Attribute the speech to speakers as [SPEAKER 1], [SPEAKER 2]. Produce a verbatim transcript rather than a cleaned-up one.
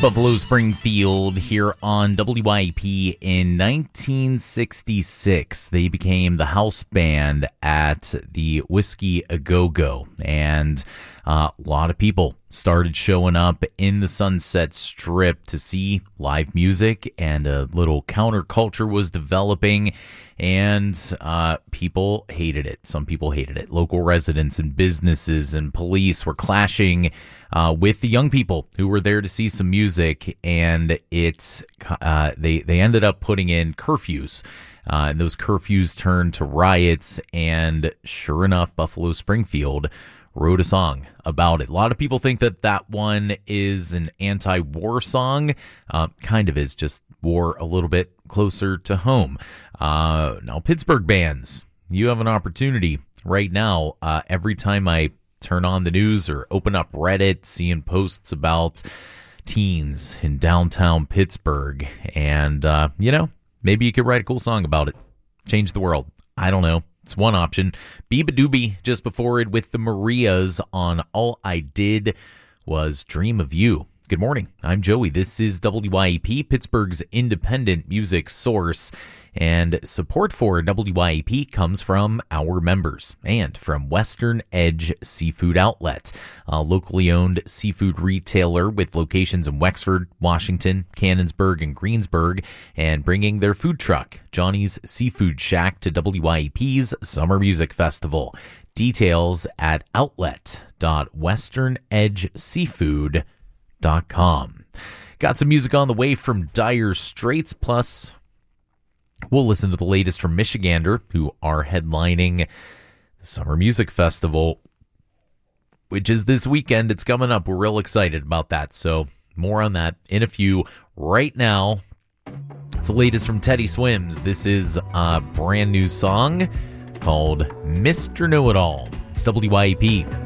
[SPEAKER 1] Buffalo Springfield here on W Y A P in nineteen sixty-six. They became the house band at the Whiskey A Go Go, and uh, a lot of people started showing up in the Sunset Strip to see live music, and a little counterculture was developing, and uh, people hated it. Some people hated it. Local residents and businesses and police were clashing uh, with the young people who were there to see some music, and it's uh, they they ended up putting in curfews. Uh, and those curfews turned to riots, and sure enough, Buffalo Springfield wrote a song about it. A lot of people think that that one is an anti-war song. Uh, kind of is, just war a little bit closer to home. Uh, now, Pittsburgh bands, you have an opportunity right now. Uh, every time I turn on the news or open up Reddit, seeing posts about teens in downtown Pittsburgh, and, uh, you know, maybe you could write a cool song about it. Change the world. I don't know. It's one option. Beabadoobie just before it with the Marias on All I Did Was Dream of You. Good morning. I'm Joey. This is W Y A P, Pittsburgh's independent music source. And support for W Y A P comes from our members and from Western Edge Seafood Outlet, a locally owned seafood retailer with locations in Wexford, Washington, Canonsburg, and Greensburg, and bringing their food truck, Johnny's Seafood Shack, to W Y A P's Summer Music Festival. Details at outlet dot western edge seafood dot com. Got some music on the way from Dire Straits, plus we'll listen to the latest from Michigander, who are headlining the Summer Music Festival, which is this weekend. It's coming up. We're real excited about that. So more on that in a few. Right now, it's the latest from Teddy Swims. This is a brand new song called Mister Know-It-All. It's W Y A P.